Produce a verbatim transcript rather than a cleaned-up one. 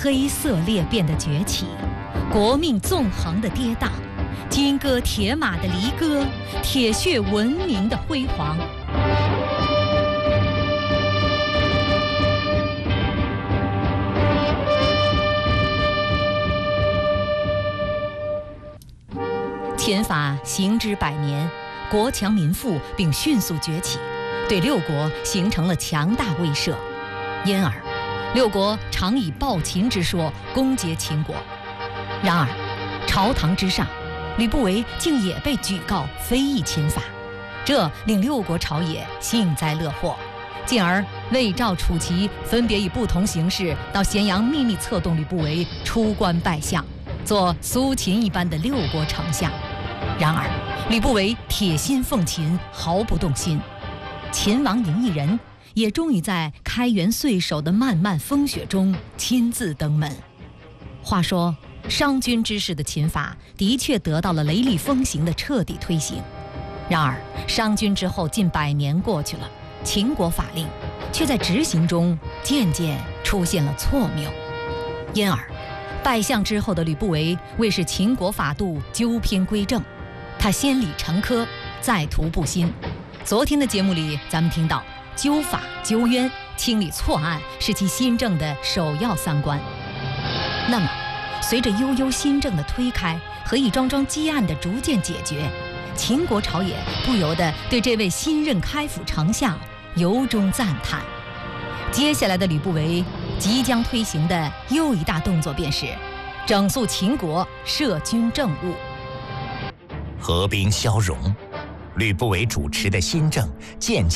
黑色裂变的崛起，国命纵横的跌宕，金戈铁马的离歌，铁血文明的辉煌。秦法行之百年，国强民富，并迅速崛起，对六国形成了强大威慑。因而，六国常以暴秦之说攻讦秦国。然而，朝堂之上，吕不韦竟也被举告非议秦法，这令六国朝野幸灾乐祸，进而魏、赵、楚、齐分别以不同形式到咸阳秘密策动吕不韦出关拜相，做苏秦一般的六国丞相。然而，吕不韦铁心奉秦，毫不动心。秦王嬴异人也终于在开元岁首的漫漫风雪中亲自登门。话说，商君之事的秦法的确得到了雷厉风行的彻底推行。然而，商君之后近百年过去了，秦国法令却在执行中渐渐出现了错谬。因而，拜相之后的吕不韦为使秦国法度纠偏归正，他先理成科，再图不新。昨天的节目里，咱们听到纠法纠冤、清理错案是其新政的首要三关。那么，随着悠悠新政的推开和一桩桩积案的逐渐解决，秦国朝野不由得对这位新任开府丞相由衷赞叹。接下来的吕不韦即将推行的又一大动作便是整肃秦国，摄军政务。 合兵消戎，吕不韦主持的新政渐